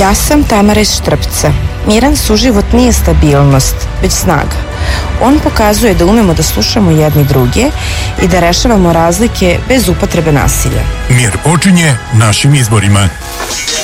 Ja sam Tamara iz Štrpca. Miran suživot nije stabilnost, već snaga. On pokazuje da umemo da slušamo jedni druge i da rešavamo razlike bez upotrebe nasilja. Mir počinje našim izborima.